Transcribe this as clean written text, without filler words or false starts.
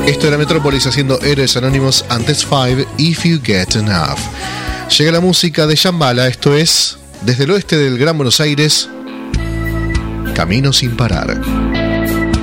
Esto era Metrópolis haciendo Héroes Anónimos, antes 5, If You Get Enough. Llega la música de Shambhala, esto es, desde el oeste del Gran Buenos Aires, Camino Sin Parar.